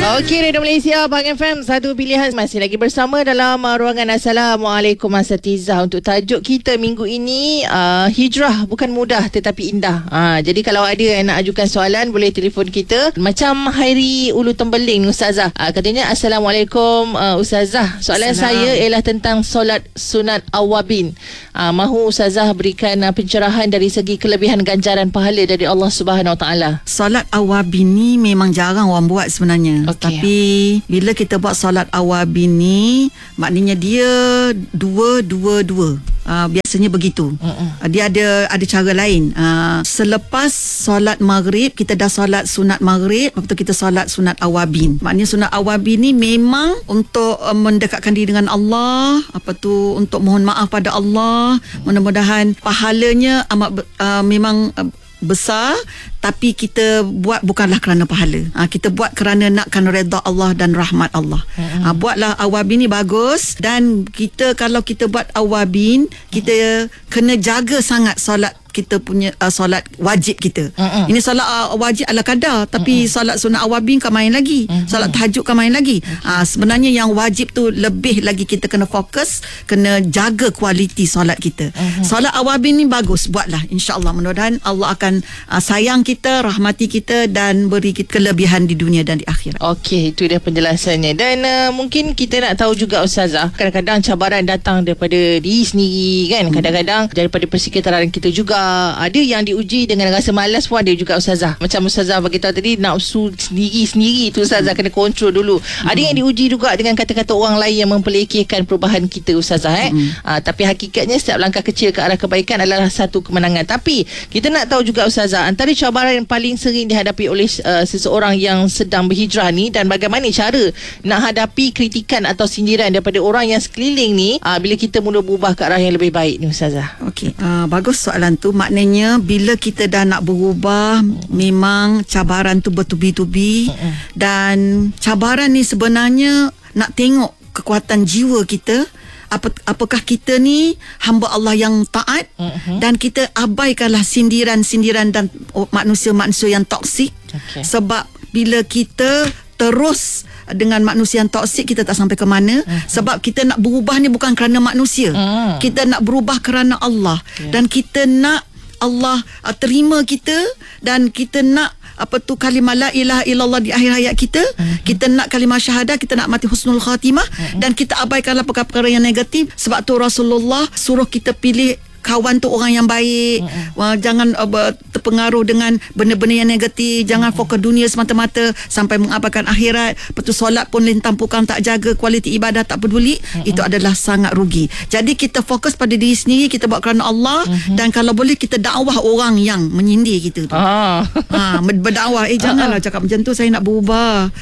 Okey, Radio Malaysia, Bang FM, satu pilihan. Masih lagi bersama dalam ruangan Assalamualaikum Asatizah. Untuk tajuk kita minggu ini, hijrah bukan mudah tetapi indah. Jadi kalau ada yang nak ajukan soalan, boleh telefon kita. Macam Hairi Ulu Tembeling, Ustazah. Katanya, Assalamualaikum Ustazah. Soalan saya ialah tentang solat sunat awabin. Mahu Ustazah berikan pencerahan dari segi kelebihan ganjaran pahala dari Allah Subhanahu Wa Taala. Solat awabin ni memang jarang orang buat sebenarnya. Tapi bila kita buat solat awabin ni, maknanya dia dua. Biasanya begitu. Dia ada cara lain. Selepas solat maghrib, kita dah solat sunat maghrib, lepas tu kita solat sunat awabin. Maknanya sunat awabin ni memang untuk mendekatkan diri dengan Allah, untuk mohon maaf pada Allah. Mudah-mudahan pahalanya memang besar, tapi kita buat bukanlah kerana pahala. Kita buat kerana nakkan redha Allah dan rahmat Allah. Buatlah awabin ni bagus. Dan kita, kalau kita buat awabin, kita kena jaga sangat solat kita punya solat wajib kita. Ini solat wajib ala kadar, tapi solat sunat awabin kan main lagi, solat tahajud kan main lagi. Sebenarnya yang wajib tu lebih lagi kita kena fokus, kena jaga kualiti solat kita. Solat awabin ni bagus, buatlah, insya-Allah. Mudah-mudahan Allah akan sayang kita, rahmati kita dan beri kita kelebihan di dunia dan di akhirat. Okey, itu dia penjelasannya. Dan mungkin kita nak tahu juga Ustazah, kadang-kadang cabaran datang daripada diri sendiri kan, kadang-kadang daripada persekitaran kita juga. Ada yang diuji dengan rasa malas pun ada juga Ustazah. Macam Ustazah bagi tahu tadi, nafsu sendiri tu Ustazah kena kontrol dulu. Ada yang diuji juga dengan kata-kata orang lain yang mempelekehkan perubahan kita Ustazah. Tapi hakikatnya setiap langkah kecil ke arah kebaikan adalah satu kemenangan. Tapi kita nak tahu juga Ustazah, antara cabaran yang paling sering dihadapi oleh seseorang yang sedang berhijrah ni, dan bagaimana cara nak hadapi kritikan atau sindiran daripada orang yang sekeliling ni bila kita mula berubah ke arah yang lebih baik ni Ustazah. Okey, bagus soalan tu. Maknanya bila kita dah nak berubah, memang cabaran tu bertubi-tubi. Dan cabaran ni sebenarnya nak tengok kekuatan jiwa kita. Apakah kita ni hamba Allah yang taat, dan kita abaikanlah sindiran-sindiran dan manusia-manusia yang toksik. Sebab bila kita terus dengan manusia yang toksik, kita tak sampai ke mana. Sebab kita nak berubah ni bukan kerana manusia. Kita nak berubah kerana Allah. Dan kita nak Allah terima kita, dan kita nak kalimah la ilaha illallah di akhir hayat kita. Kita nak kalimah syahadah, kita nak mati husnul khatimah. Dan kita abaikanlah perkara-perkara yang negatif. Sebab tu Rasulullah suruh kita pilih kawan tu orang yang baik. Jangan terpengaruh dengan benda-benda yang negatif. Jangan fokus dunia semata-mata sampai mengabaikan akhirat. Lepas tu solat pun lintang pukang, tak jaga kualiti ibadah, tak peduli. Itu adalah sangat rugi. Jadi kita fokus pada diri sendiri, kita buat kerana Allah. Dan kalau boleh kita dakwah orang yang menyindir kita tu. Berdakwah, janganlah cakap macam tu, saya nak berubah.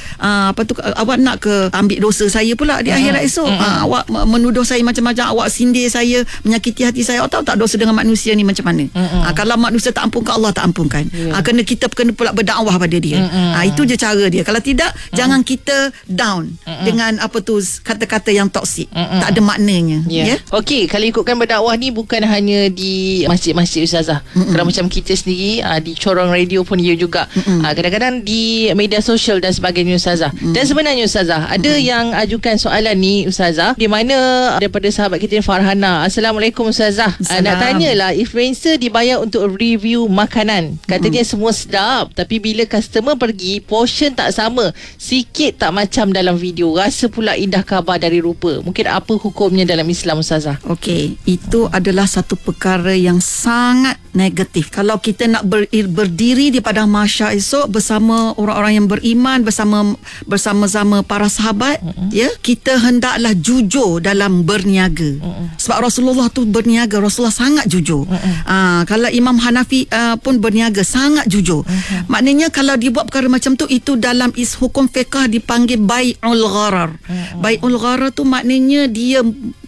Awak nak ke ambil dosa saya pula di akhirat esok? Awak menuduh saya macam-macam, awak sindir saya, menyakiti hati saya. Awak tahu tak dosa dengan manusia ni macam mana? Kalau manusia tak ampunkan, Allah tak ampunkan. Kita kena pula berdakwah pada dia. Itu je cara dia. Kalau tidak, jangan kita down dengan kata-kata yang toksik. Tak ada maknanya. Okey, kalau ikutkan berdakwah ni bukan hanya di masjid-masjid Ustazah. Kalau macam kita sendiri di corong radio pun ya juga. Kadang-kadang di media sosial dan sebagainya Ustazah. Dan sebenarnya Ustazah, ada yang ajukan soalan ni Ustazah, di mana daripada sahabat kita Farhana. Assalamualaikum Ustazah. Nak tanyalah, influencer dibayar untuk review makanan. Katanya semua sedap, tapi bila customer pergi, portion tak sama, sikit tak macam dalam video. Rasa pula indah khabar dari rupa. Mungkin apa hukumnya dalam Islam Ustazah? Okey, itu adalah satu perkara yang sangat negatif. Kalau kita nak berdiri di padang mahsyar esok bersama orang-orang yang beriman, bersama-sama para sahabat, kita hendaklah jujur dalam berniaga. Sebab Rasulullah tu berniaga, Rasulullah sangat jujur. Kalau Imam Hanafi pun berniaga, sangat jujur. Maknanya kalau dibuat perkara macam tu, itu dalam hukum fiqh dipanggil bai'ul gharar. Bai'ul gharar tu maknanya dia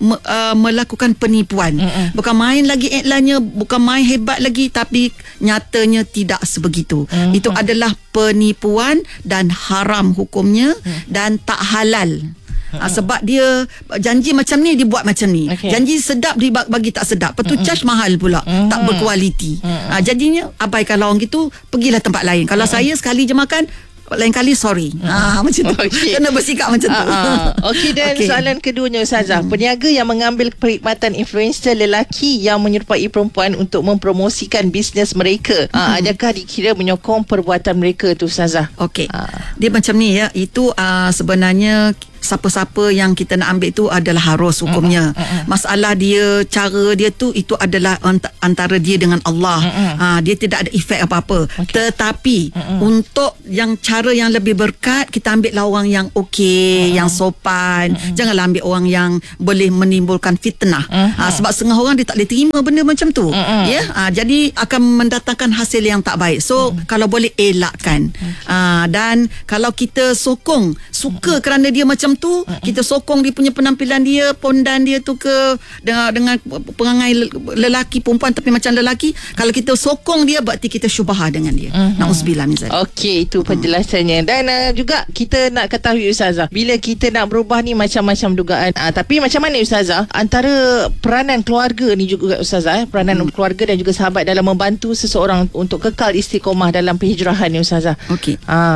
melakukan penipuan. Bukan main lagi iklannya, bukan main hebat lagi, tapi nyatanya tidak sebegitu. Itu adalah penipuan dan haram hukumnya, dan tak halal. Sebab dia janji macam ni, dibuat macam ni. Janji sedap, dibagi tak sedap. Lepas tu charge mahal pula, tak berkualiti. Jadinya abaikanlah orang gitu, pergilah tempat lain. Kalau saya sekali je makan, lain kali sorry. Macam tu. Kena bersikap macam tu. Okey, dan soalan keduanya Ustazah, peniaga yang mengambil perkhidmatan influencer lelaki yang menyerupai perempuan untuk mempromosikan bisnes mereka, adakah dikira menyokong perbuatan mereka tu Ustazah? Okey. Dia macam ni ya. Itu sebenarnya siapa-siapa yang kita nak ambil tu adalah harus hukumnya. Masalah dia, cara dia tu, itu adalah antara dia dengan Allah. Dia tidak ada efek apa-apa. Tetapi untuk yang cara yang lebih berkat, kita ambil lah orang yang okey, yang sopan. Janganlah ambil orang yang boleh menimbulkan fitnah. Sebab setengah orang dia tak boleh terima benda macam tu. Jadi akan mendatangkan hasil yang tak baik. So kalau boleh elakkan. Dan kalau kita sokong, suka kerana dia macam tu, kita sokong dia punya penampilan dia, pondan dia tu ke dengan perangai lelaki, perempuan tapi macam lelaki, kalau kita sokong dia, berarti kita syubhah dengan dia. Na'udzubillah min zalik. Okey, itu penjelasannya. Dan juga kita nak ketahui Ustazah, bila kita nak berubah ni macam-macam dugaan. Tapi macam mana Ustazah, antara peranan keluarga ni juga Ustazah, peranan keluarga dan juga sahabat dalam membantu seseorang untuk kekal istiqomah dalam penghijrahan ni Ustazah? Okey.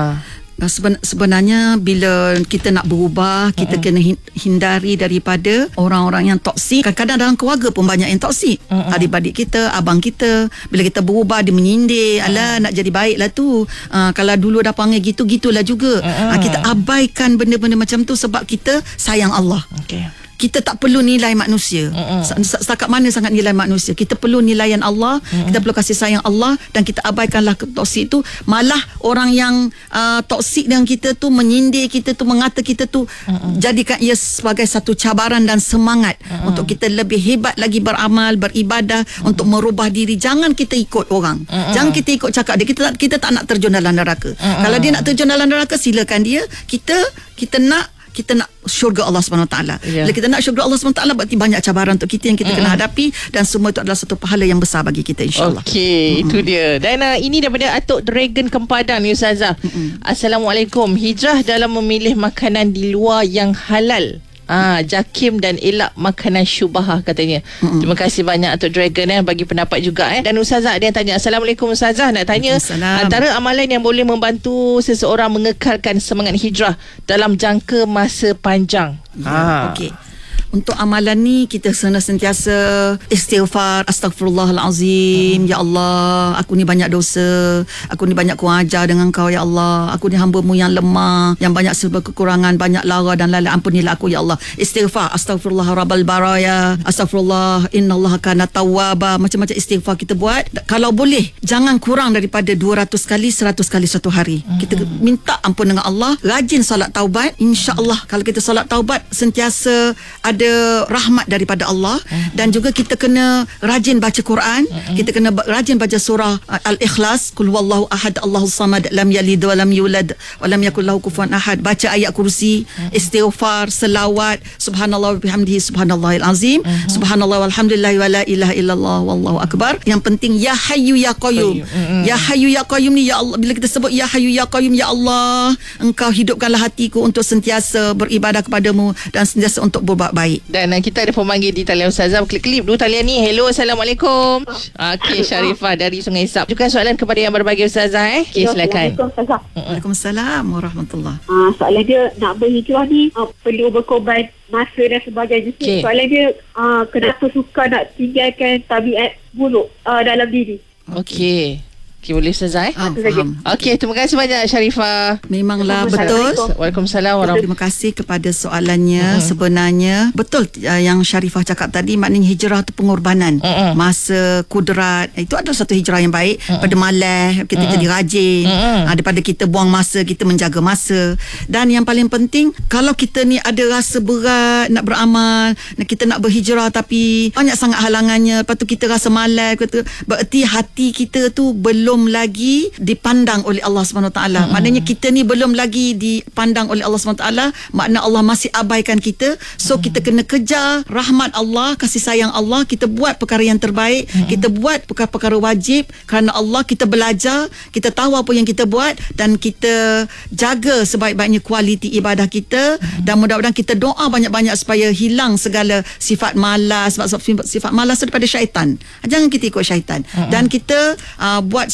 Sebenarnya bila kita nak berubah, kita kena hindari daripada orang-orang yang toksik. Kadang-kadang dalam keluarga pun banyak yang toksik. Adik-adik kita, abang kita, bila kita berubah dia menyindir, alah nak jadi baik lah tu, kalau dulu dah panggil gitu, gitulah juga. Kita abaikan benda-benda macam tu sebab kita sayang Allah. Kita tak perlu nilai manusia. Setakat mana sangat nilai manusia. Kita perlu nilaian Allah, kita perlu kasih sayang Allah, dan kita abaikanlah toksik tu. Malah orang yang toksik dengan kita tu, menyindir kita tu, mengata kita tu, jadikan ia sebagai satu cabaran dan semangat untuk kita lebih hebat lagi beramal, beribadah, untuk merubah diri. Jangan kita ikut orang. Jangan kita ikut cakap dia. Kita tak nak terjun dalam neraka. Kalau dia nak terjun dalam neraka, silakan dia. Kita nak syurga Allah SWT. Bila kita nak syurga Allah SWT, berarti banyak cabaran untuk kita yang kita kena hadapi, dan semua itu adalah satu pahala yang besar bagi kita, insyaAllah. Okey, itu dia. Dan ini daripada Atuk Dragon Kempadan ni Ustazah. Assalamualaikum. Hijrah dalam memilih makanan di luar yang halal, jakim dan elak makanan syubhah katanya. Terima kasih banyak Atuk Dragon bagi pendapat juga. Dan Ustazah ada yang tanya, Assalamualaikum Ustazah, nak tanya antara amalan yang boleh membantu seseorang mengekalkan semangat hijrah dalam jangka masa panjang. Okey. Untuk amalan ni, kita sentiasa istighfar, astaghfirullahalazim. Ya Allah, aku ni banyak dosa, aku ni banyak kurang ajar dengan kau ya Allah, aku ni hamba-Mu yang lemah, yang banyak serba kekurangan, banyak lara dan lalai, ampunilah aku ya Allah. Istighfar, astaghfirullah rabbal baraya, astaghfirullah innallaha kana tawwaba. Macam-macam istighfar kita buat. Kalau boleh, jangan kurang daripada 200 kali, 100 kali satu hari. Kita minta ampun dengan Allah, rajin solat taubat. InsyaAllah kalau kita solat taubat, sentiasa ada rahmat daripada Allah. Dan juga kita kena rajin baca Quran. Kita kena rajin baca surah Al-Ikhlas, Qul huwallahu ahad, Allahus samad, lam yalid wa lam yulad wa lam yakul lahu kufuwan ahad. Baca ayat kursi, istighfar, selawat, subhanallah wa bihamdihi subhanallahil azim, subhanallah walhamdulillah wa la ilaha illallah wallahu akbar. Yang penting ya hayyu ya qayyum. Ya hayyu ya qayyum ni, ya Allah, bila kita sebut ya hayyu ya qayyum, ya Allah, engkau hidupkanlah hatiku untuk sentiasa beribadah kepadamu dan sentiasa untuk berbuat baik. Dan kita ada pemanggil di talian Ustazah. Klik-klik dulu talian ni. Hello, Assalamualaikum. Okey, Sharifah dari Sungai Isap. Ajukan soalan kepada yang berbagi Ustazah. Okey, silakan. Waalaikumsalam warahmatullahi. Soalan dia, nak berhijrah ni perlu berkorban masa dan sebagainya. Soalan dia, kenapa suka nak tinggalkan tabiat buruk dalam diri? Okey, boleh Ustazah Faham. Okey, terima kasih banyak Sharifah. Memanglah betul. Waalaikumsalam warahmatullahi. Terima kasih kepada soalannya. Sebenarnya betul yang Sharifah cakap tadi, maknanya hijrah tu pengorbanan masa, kudrat. Itu adalah satu hijrah yang baik. Pada malas kita jadi rajin, daripada kita buang masa, kita menjaga masa. Dan yang paling penting, kalau kita ni ada rasa berat nak beramal, kita nak berhijrah tapi banyak sangat halangannya, lepas tu kita rasa malas, berarti hati kita tu belum lagi dipandang oleh Allah SWT. Maknanya kita ni belum lagi dipandang oleh Allah SWT. Makna Allah masih abaikan kita. So kita kena kejar rahmat Allah, kasih sayang Allah. Kita buat perkara yang terbaik, kita buat perkara-perkara wajib kerana Allah. Kita belajar, kita tahu apa yang kita buat, dan kita jaga sebaik-baiknya kualiti ibadah kita. Dan mudah-mudahan kita doa banyak-banyak supaya hilang segala sifat malas. Sebab sifat malas daripada syaitan. Jangan kita ikut syaitan. Dan kita buat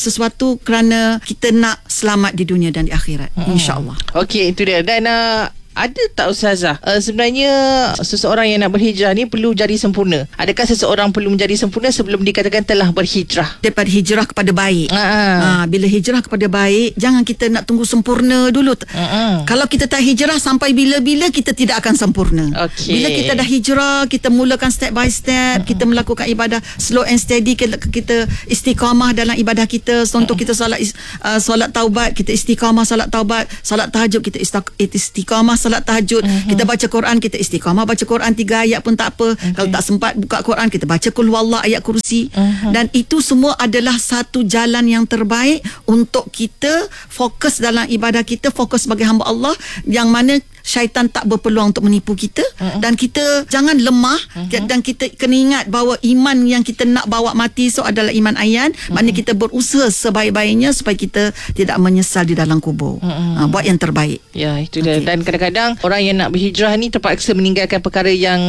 sesuatu kerana kita nak selamat di dunia dan di akhirat, insya-Allah. Okey, itu dia. Dan ada tak Ustazah, sebenarnya seseorang yang nak berhijrah ni perlu jadi sempurna? Adakah seseorang perlu menjadi sempurna sebelum dikatakan telah berhijrah? Daripada hijrah kepada baik. Bila hijrah kepada baik, jangan kita nak tunggu sempurna dulu. Kalau kita tak hijrah, sampai bila-bila kita tidak akan sempurna. Bila kita dah hijrah, kita mulakan step by step, kita melakukan ibadah slow and steady, kita istiqamah dalam ibadah kita. Contoh kita solat taubat, kita istiqamah solat taubat. Solat tahajud, kita istiqamah solat tahajud. Kita baca Quran, kita istiqamah baca Quran 3 ayat pun tak apa. Kalau tak sempat buka Quran, kita baca Qul Huwallah ayat kursi. Dan itu semua adalah satu jalan yang terbaik untuk kita fokus dalam ibadah kita, fokus sebagai hamba Allah, yang mana syaitan tak berpeluang untuk menipu kita. Dan kita jangan lemah. Dan kita kena ingat bahawa iman yang kita nak bawa mati so adalah iman ayan. Maknanya kita berusaha sebaik-baiknya supaya kita tidak menyesal di dalam kubur. Buat yang terbaik. Ya, itu dia. Dan kadang-kadang orang yang nak berhijrah ni terpaksa meninggalkan perkara yang